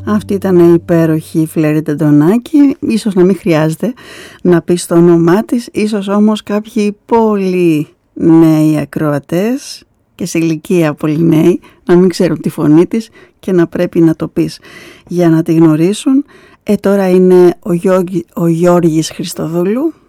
Αυτή ήταν η υπέροχη Φλέρι Τεντονάκη. Ίσως να μην χρειάζεται να πεις το όνομά της, ίσως όμως κάποιοι πολύ νέοι ακροατές και σε ηλικία πολύ νέοι να μην ξέρουν τη φωνή της και να πρέπει να το πεις για να τη γνωρίσουν. Τώρα είναι ο Γιώργης Χριστοδούλου